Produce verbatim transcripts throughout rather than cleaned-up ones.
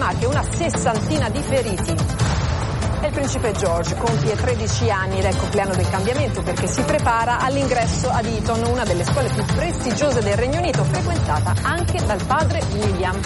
Marche, una sessantina di feriti. E il principe George compie tredici anni ed è il compleanno del cambiamento perché si prepara all'ingresso ad Eton, una delle scuole più prestigiose del Regno Unito, frequentata anche dal padre William.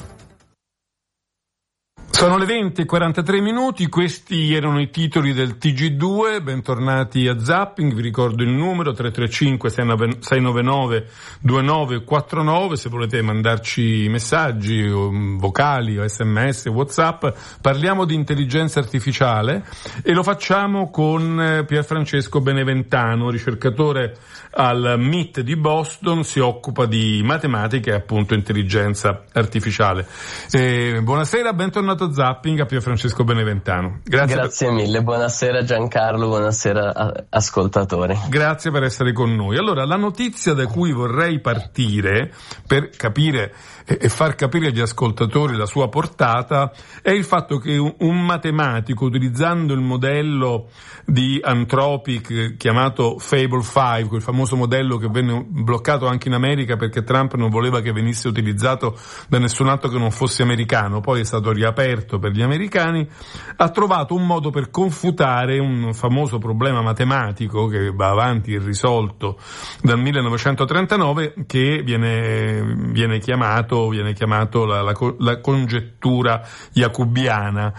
Sono le venti e quarantatré minuti, questi erano i titoli del T G due, bentornati a Zapping, vi ricordo il numero tre tre cinque sei nove nove due nove quattro nove, se volete mandarci messaggi vocali o sms, WhatsApp, parliamo di intelligenza artificiale e lo facciamo con Pierfrancesco Beneventano, ricercatore al M I T di Boston, si occupa di matematica e appunto intelligenza artificiale. Eh, buonasera, bentornato a Zapping a Pierfrancesco Beneventano. Grazie, Grazie per... mille, buonasera Giancarlo, buonasera a- ascoltatori. Grazie per essere con noi. Allora, la notizia da cui vorrei partire per capire e far capire agli ascoltatori la sua portata è il fatto che un, un matematico, utilizzando il modello di Anthropic chiamato Fable cinque, quel famoso modello che venne bloccato anche in America perché Trump non voleva che venisse utilizzato da nessun altro che non fosse americano, poi è stato riaperto per gli americani, ha trovato un modo per confutare un famoso problema matematico che va avanti irrisolto dal millenovecentotrentanove, che viene, viene chiamato viene chiamato la, la, la congettura jacobiana.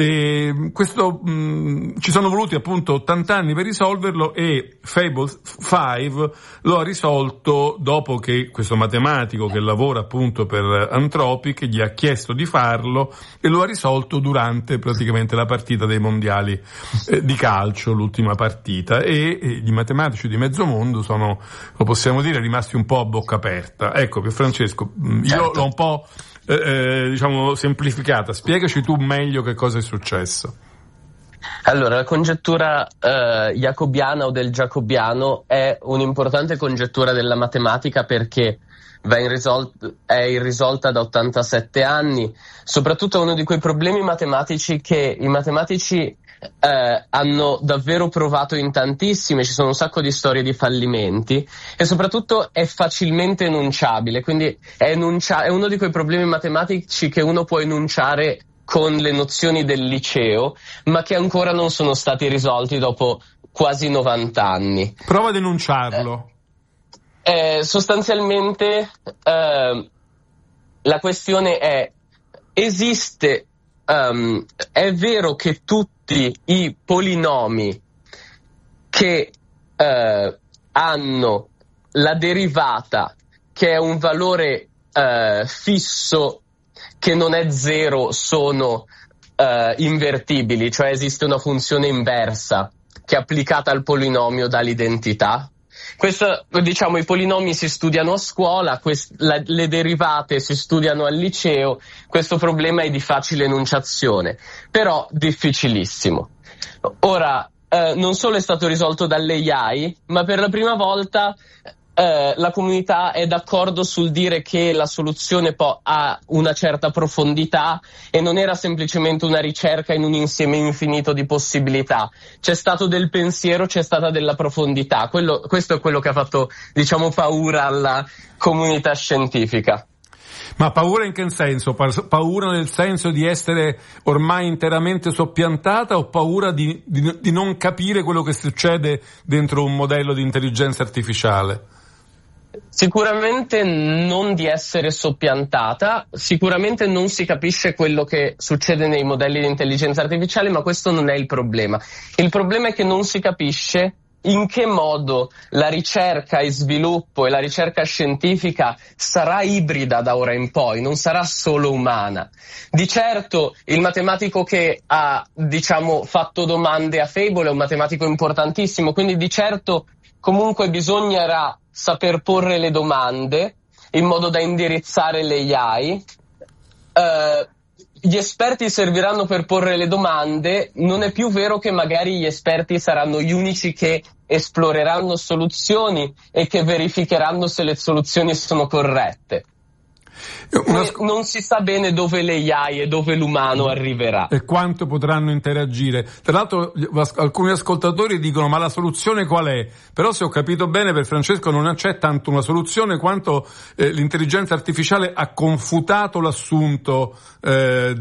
E questo mh, ci sono voluti appunto ottanta anni per risolverlo e Fable cinque lo ha risolto dopo che questo matematico che lavora appunto per Anthropic gli ha chiesto di farlo e lo ha risolto durante praticamente la partita dei mondiali eh, di calcio, l'ultima partita, e, e i matematici di mezzo mondo sono, lo possiamo dire, rimasti un po' a bocca aperta. Ecco, Pierfrancesco, io certo. l'ho un po' eh, eh, diciamo semplificata, spiegaci tu meglio che cosa è successo. Allora, la congettura eh, jacobiana o del giacobiano è un'importante congettura della matematica perché va in risol- è irrisolta da ottantasette anni, soprattutto è uno di quei problemi matematici che i matematici eh, hanno davvero provato in tantissime, ci sono un sacco di storie di fallimenti e soprattutto è facilmente enunciabile, quindi è, enuncia- è uno di quei problemi matematici che uno può enunciare con le nozioni del liceo, ma che ancora non sono stati risolti dopo quasi novanta anni. Prova ad enunciarlo. Eh, eh, sostanzialmente eh, la questione è, esiste, um, è vero che tutti i polinomi che eh, hanno la derivata che è un valore eh, fisso che non è zero sono uh, invertibili, cioè esiste una funzione inversa che applicata al polinomio dà l'identità. Questo, diciamo, i polinomi si studiano a scuola, quest- la, le derivate si studiano al liceo, questo problema è di facile enunciazione, però difficilissimo. Ora, uh, non solo è stato risolto dall'A I, ma per la prima volta Eh, la comunità è d'accordo sul dire che la soluzione po- ha una certa profondità e non era semplicemente una ricerca in un insieme infinito di possibilità. C'è stato del pensiero, c'è stata della profondità. Quello, questo è quello che ha fatto, diciamo, paura alla comunità scientifica. Ma paura in che senso? Pa- paura nel senso di essere ormai interamente soppiantata o paura di, di, di non capire quello che succede dentro un modello di intelligenza artificiale? Sicuramente non di essere soppiantata, sicuramente non si capisce quello che succede nei modelli di intelligenza artificiale, ma questo non è il problema. Il problema è che non si capisce in che modo la ricerca e sviluppo e la ricerca scientifica sarà ibrida da ora in poi, non sarà solo umana. Di certo il matematico che ha, diciamo, fatto domande a Fable è un matematico importantissimo, quindi di certo comunque bisognerà saper porre le domande in modo da indirizzare le A I. Uh, gli esperti serviranno per porre le domande, non è più vero che magari gli esperti saranno gli unici che esploreranno soluzioni e che verificheranno se le soluzioni sono corrette. Una... non si sa bene dove l'A I e dove l'umano arriverà e quanto potranno interagire. Tra l'altro alcuni ascoltatori dicono: ma la soluzione qual è? Però se ho capito bene, per Francesco non c'è tanto una soluzione quanto eh, l'intelligenza artificiale ha confutato l'assunto eh,